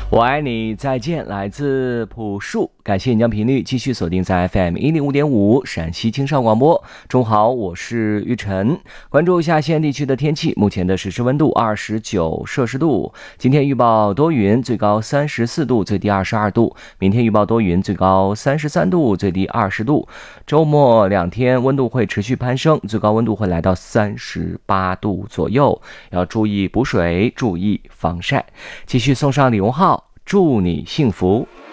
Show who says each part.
Speaker 1: 我爱你，再见，来自朴树。感谢你将频率继续锁定在 FM105 陕西青少广播。中午好，我是玉晨。关注一下西安地区的天气，目前的实时温度29摄氏度。今天预报多云，最高34度，最低22度。明天预报多云，最高33度，最低20度。周末2天温度会持续攀升，最高温度会来到38度左右。要注意补水，注意防晒。继续送上李荣浩，祝你幸福。